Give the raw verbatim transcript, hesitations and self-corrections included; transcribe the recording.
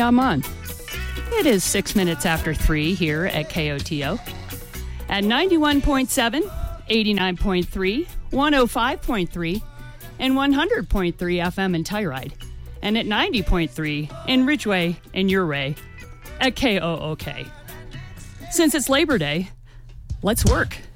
Yaman. It is six minutes after three here at K O T O. At ninety-one point seven, eighty-nine point three, one oh five point three, and one hundred point three F M in Telluride. And at ninety point three in Ridgeway and Uray at K O O K. Since it's Labor Day, let's work.